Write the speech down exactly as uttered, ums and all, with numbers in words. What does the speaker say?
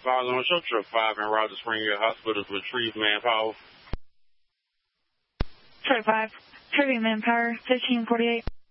Five on show truck five in Roger Spring Hill Hospital to retrieve manpower. Truck five, retrieving manpower, fifteen forty-eight.